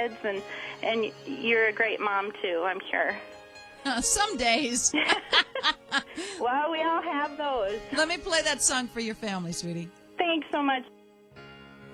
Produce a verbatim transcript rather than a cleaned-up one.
kids, and, and you're a great mom, too, I'm sure. Uh, some days. Well, we all have those. Let me play that song for your family, sweetie. Thanks so much.